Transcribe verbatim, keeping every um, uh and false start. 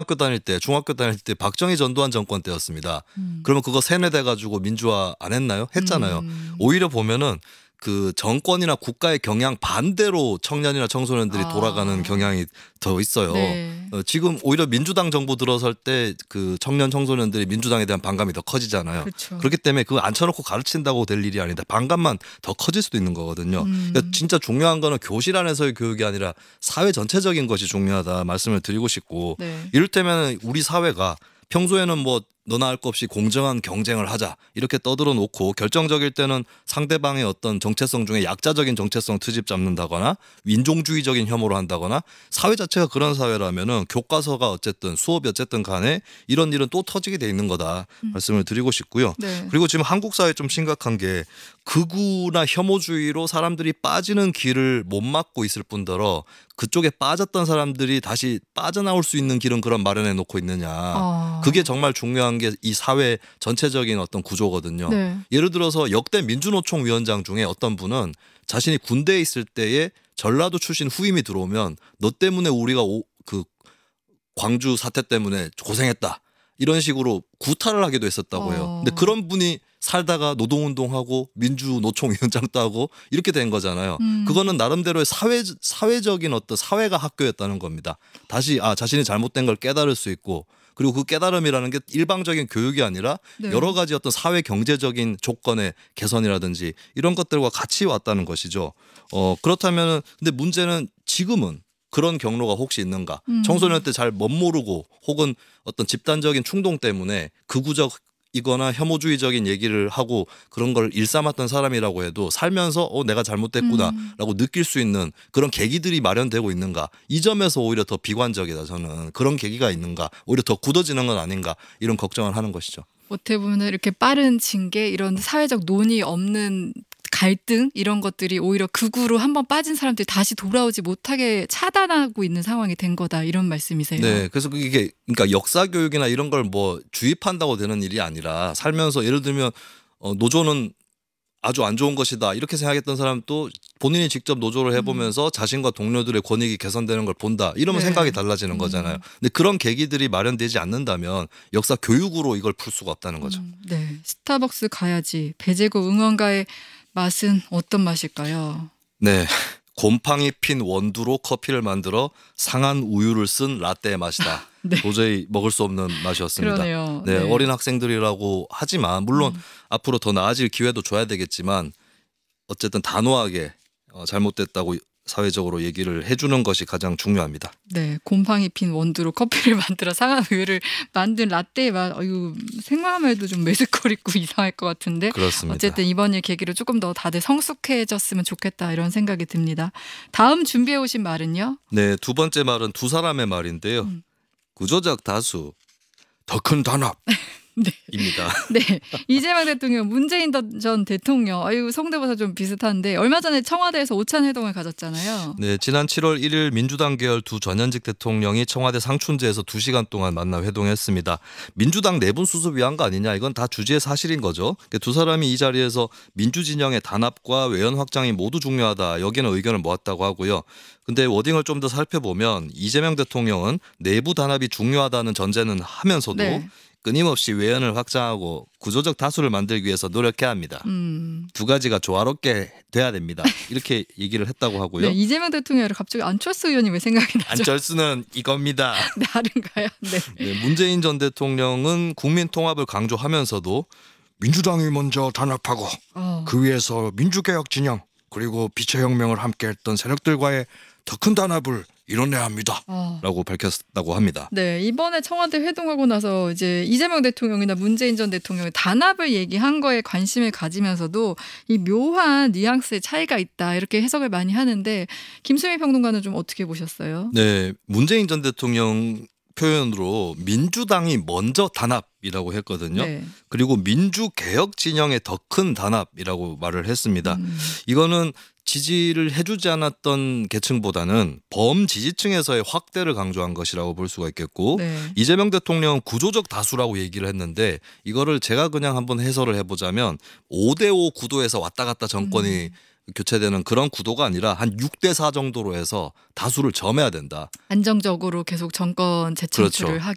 고등학교 다닐 때, 중학교 다닐 때 박정희 전두환 정권 때였습니다. 음. 그러면 그거 세뇌돼 가지고 민주화 안 했나요? 했잖아요. 음. 오히려 보면은 그 정권이나 국가의 경향 반대로 청년이나 청소년들이 아. 돌아가는 경향이 더 있어요. 네. 어, 지금 오히려 민주당 정부 들어설 때 그 청년 청소년들이 민주당에 대한 반감이 더 커지잖아요. 그렇죠. 그렇기 때문에 그거 앉혀놓고 가르친다고 될 일이 아니다. 반감만 더 커질 수도 있는 거거든요. 음. 그러니까 진짜 중요한 거는 교실 안에서의 교육이 아니라 사회 전체적인 것이 중요하다 말씀을 드리고 싶고 네. 이를테면 우리 사회가 평소에는 뭐 너나 할 것 없이 공정한 경쟁을 하자 이렇게 떠들어 놓고 결정적일 때는 상대방의 어떤 정체성 중에 약자적인 정체성 트집 잡는다거나 인종주의적인 혐오로 한다거나 사회 자체가 그런 사회라면은 교과서가 어쨌든 수업이 어쨌든 간에 이런 일은 또 터지게 돼 있는 거다 음. 말씀을 드리고 싶고요. 네. 그리고 지금 한국 사회 좀 심각한 게 극우나 혐오주의로 사람들이 빠지는 길을 못 막고 있을 뿐더러 그쪽에 빠졌던 사람들이 다시 빠져나올 수 있는 길은 그런 마련해 놓고 있느냐. 아. 그게 정말 중요한 게 이 사회 전체적인 어떤 구조거든요. 네. 예를 들어서 역대 민주노총 위원장 중에 어떤 분은 자신이 군대에 있을 때에 전라도 출신 후임이 들어오면 너 때문에 우리가 오, 그 광주 사태 때문에 고생했다. 이런 식으로 구타를 하기도 했었다고 해요. 어. 근데 그런 분이 살다가 노동운동하고 민주노총 위원장도 하고 이렇게 된 거잖아요. 음. 그거는 나름대로의 사회, 사회적인 어떤 사회가 학교였다는 겁니다. 다시 아 자신이 잘못된 걸 깨달을 수 있고 그리고 그 깨달음이라는 게 일방적인 교육이 아니라 네. 여러 가지 어떤 사회 경제적인 조건의 개선이라든지 이런 것들과 같이 왔다는 것이죠. 어 그렇다면은 근데 문제는 지금은 그런 경로가 혹시 있는가? 음. 청소년 때 잘 멋모르고 혹은 어떤 집단적인 충동 때문에 극우적이거나 혐오주의적인 얘기를 하고 그런 걸 일삼았던 사람이라고 해도 살면서 어 내가 잘못됐구나라고 음. 느낄 수 있는 그런 계기들이 마련되고 있는가? 이 점에서 오히려 더 비관적이다 저는. 그런 계기가 있는가? 오히려 더 굳어지는 건 아닌가? 이런 걱정을 하는 것이죠. 어떻게 보면 이렇게 빠른 징계 이런 사회적 논의 없는 갈등 이런 것들이 오히려 극우로 한번 빠진 사람들이 다시 돌아오지 못하게 차단하고 있는 상황이 된 거다 이런 말씀이세요. 네, 그래서 이게 그러니까 역사 교육이나 이런 걸 뭐 주입한다고 되는 일이 아니라 살면서 예를 들면 어, 노조는 아주 안 좋은 것이다 이렇게 생각했던 사람도 본인이 직접 노조를 해보면서 음. 자신과 동료들의 권익이 개선되는 걸 본다 이러면 네. 생각이 달라지는 거잖아요. 음. 근데 그런 계기들이 마련되지 않는다면 역사 교육으로 이걸 풀 수가 없다는 거죠. 음, 네, 스타벅스 가야지 배제고 응원가의 맛은 어떤 맛일까요? 네. 곰팡이 핀 원두로 커피를 만들어 상한 우유를 쓴 라떼의 맛이다. 네. 도저히 먹을 수 없는 맛이었습니다. 그러네요. 네, 네. 어린 학생들이라고 하지만 물론 음. 앞으로 더 나아질 기회도 줘야 되겠지만 어쨌든 단호하게 어, 잘못됐다고 사회적으로 얘기를 해주는 것이 가장 중요합니다. 네, 곰팡이 핀 원두로 커피를 만들어 상한 우유를 만든 라떼의 맛. 어유 생각하면 해도 좀 메스꺼리고 이상할 것 같은데. 그렇습니다. 어쨌든 이번 일 계기로 조금 더 다들 성숙해졌으면 좋겠다 이런 생각이 듭니다. 다음 준비해 오신 말은요? 네, 두 번째 말은 두 사람의 말인데요. 음. 구조적 다수, 더 큰 단합. 네. 입니다. 네, 이재명 대통령, 문재인 전 대통령, 아유 성대모사 좀 비슷한데 얼마 전에 청와대에서 오찬 회동을 가졌잖아요. 네, 지난 칠월 일일 민주당 계열 두 전현직 대통령이 청와대 상춘제에서 두 시간 동안 만나 회동했습니다. 민주당 내분 수습 위한 거 아니냐 이건 다 주지의 사실인 거죠. 두 사람이 이 자리에서 민주진영의 단합과 외연 확장이 모두 중요하다 여기는 의견을 모았다고 하고요. 근데 워딩을 좀 더 살펴보면 이재명 대통령은 내부 단합이 중요하다는 전제는 하면서도 네. 끊임없이 외연을 확장하고 구조적 다수를 만들기 위해서 노력해야 합니다. 음. 두 가지가 조화롭게 돼야 됩니다. 이렇게 얘기를 했다고 하고요. 네, 이재명 대통령이 갑자기 안철수 의원이 왜 생각이 나죠? 안철수는 이겁니다. 네, 다른가요? 네. 네, 문재인 전 대통령은 국민 통합을 강조하면서도 민주당이 먼저 단합하고 어. 그 위에서 민주개혁 진영 그리고 빛의 혁명을 함께했던 세력들과의 더 큰 단합을 이뤄내야 합니다. 어. 라고 밝혔다고 합니다. 네, 이번에 청와대 회동하고 나서 이제 이재명 대통령이나 문재인 전 대통령이 단합을 얘기한 거에 관심을 가지면서도 이 묘한 뉘앙스의 차이가 있다 이렇게 해석을 많이 하는데 김수미 평론가는 좀 어떻게 보셨어요? 네, 문재인 전 대통령 표현으로 민주당이 먼저 단합이라고 했거든요. 네. 그리고 민주개혁 진영의 더 큰 단합이라고 말을 했습니다. 음. 이거는 지지를 해주지 않았던 계층보다는 범지지층에서의 확대를 강조한 것이라고 볼 수가 있겠고 네. 이재명 대통령은 구조적 다수라고 얘기를 했는데 이거를 제가 그냥 한번 해설을 해보자면 오 대 오 구도에서 왔다 갔다 정권이 음. 교체되는 그런 구도가 아니라 한 육 대 사 정도로 해서 다수를 점해야 된다. 안정적으로 계속 정권 재창출을 그렇죠. 하기